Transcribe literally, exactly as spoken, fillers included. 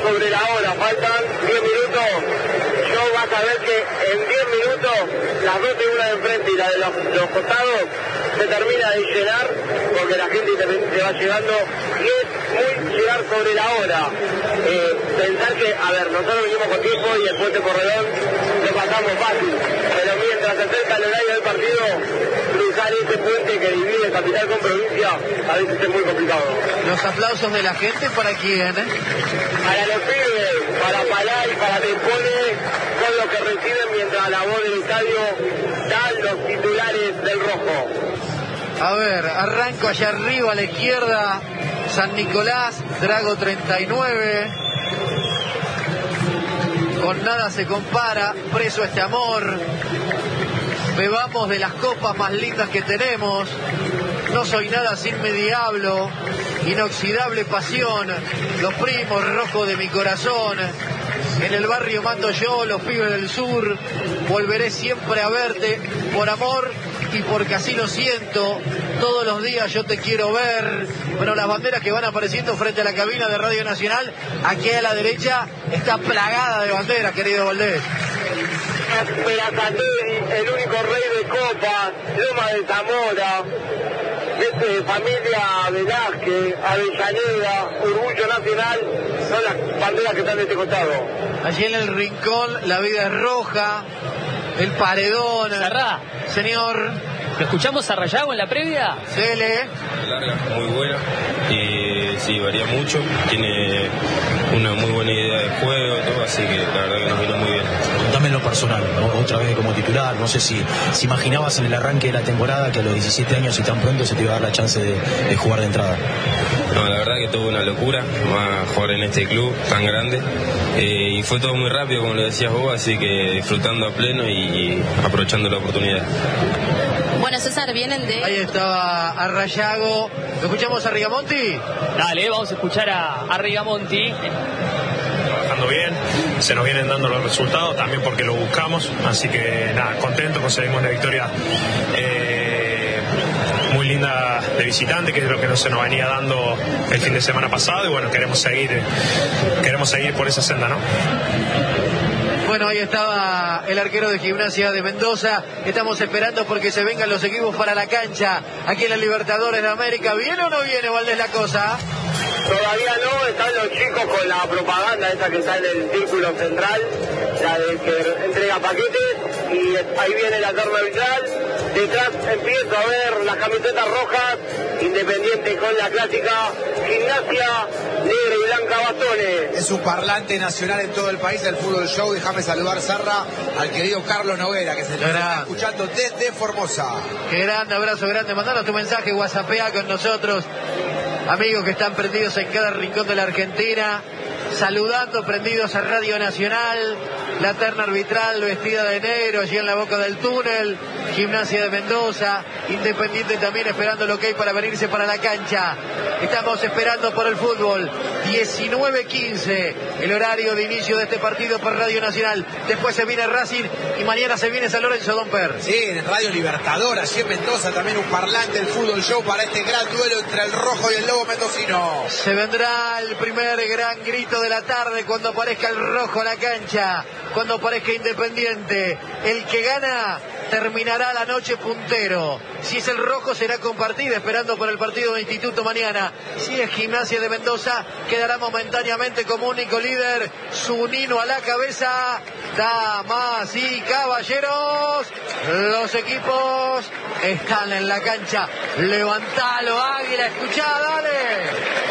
sobre la hora, faltan diez minutos. Yo vas a ver que en diez minutos las dos tribunas de enfrente y la de los, los costados se termina de llenar porque la gente se va llegando y es muy llegar sobre la hora. Eh, pensar que, a ver, nosotros vinimos con tiempo y el puente Corredón lo pasamos fácil, pero mientras se acerca el horario del partido, cruzar ese puente que divide capital con provincia a veces es muy complicado. Los aplausos de la gente, ¿para quién? Eh? Para los pibes, para Palá y para Tempone, son los que reciben mientras la voz del estadio dan los titulares del rojo. A ver, arranco allá arriba a la izquierda, San Nicolás, Drago treinta y nueve. Con nada se compara, preso este amor. Bebamos de las copas más lindas que tenemos. No soy nada sin mi diablo. Inoxidable pasión. Los primos rojos de mi corazón. En el barrio mando yo, los pibes del sur. Volveré siempre a verte por amor y porque así lo siento. Todos los días yo te quiero ver. Bueno, las banderas que van apareciendo frente a la cabina de Radio Nacional, aquí a la derecha, está plagada de banderas, querido Valdés. Perazategui, el único rey de copas, Loma de Zamora, este, familia Velázquez, Avellaneda, Orgullo Nacional, son las banderas que están de este costado. Allí en el rincón, la vida es roja, el paredón. Sarrá. Señor. ¿Lo escuchamos a Rayago en la previa? Cele. Larga, muy buena. Y sí, varía mucho. Tiene una muy buena idea de juego, todo, así que la verdad que nos vino muy bien. Contame en lo personal, otra vez como titular. No sé si, si imaginabas en el arranque de la temporada que a los diecisiete años y tan pronto se te iba a dar la chance de, de jugar de entrada. No, la verdad que tuvo una locura, más jugar en este club tan grande. Eh, y fue todo muy rápido, como lo decías vos, así que disfrutando a pleno y, y aprovechando la oportunidad. Bueno, César, vienen de... Ahí estaba a Rayago. ¿Lo escuchamos a Rigamonti? Dale, vamos a escuchar a, a Rigamonti. Trabajando bien, se nos vienen dando los resultados, también porque lo buscamos, así que nada, contento, conseguimos una victoria eh, muy linda de visitante, que es lo que no se nos venía dando el fin de semana pasado, y bueno, queremos seguir, queremos seguir por esa senda, ¿no? Bueno, ahí estaba el arquero de Gimnasia de Mendoza. Estamos esperando porque se vengan los equipos para la cancha. Aquí en la Libertadores de América. ¿Viene o no viene, Valdés, la cosa? Todavía no, están los chicos con la propaganda esa que está en el círculo central, la de que entrega paquetes, y ahí viene la terna arbitral. Detrás empiezo a ver las camisetas rojas, Independiente con la clásica Gimnasia, negra y blanca bastones. Es un parlante nacional en todo el país del Fútbol Show. Déjame saludar, Sarra, al querido Carlos Noguera, que se nos está escuchando desde Formosa. Qué grande, abrazo grande. Mandanos tu mensaje, WhatsAppea con nosotros. Amigos que están prendidos en cada rincón de la Argentina, saludando, prendidos a Radio Nacional, la terna arbitral vestida de negro allí en la boca del túnel, Gimnasia de Mendoza, Independiente también esperando lo que hay para venirse para la cancha. Estamos esperando por el fútbol. diecinueve quince, el horario de inicio de este partido por Radio Nacional. Después se viene Racing y mañana se viene San Lorenzo, Don Per. Sí, en Radio Libertador, allí en Mendoza, también un parlante del Fútbol Show para este gran duelo entre el rojo y el lobo mendocino. Se vendrá el primer gran grito de la tarde cuando aparezca el rojo a la cancha, cuando aparezca Independiente. El que gana terminará la noche puntero. Si es el rojo será compartida, esperando por el partido de Instituto mañana. Si es Gimnasia de Mendoza, quedará momentáneamente como único líder Zunino a la cabeza. Damas y caballeros, los equipos están en la cancha. Levantalo, Águila, escuchá, dale.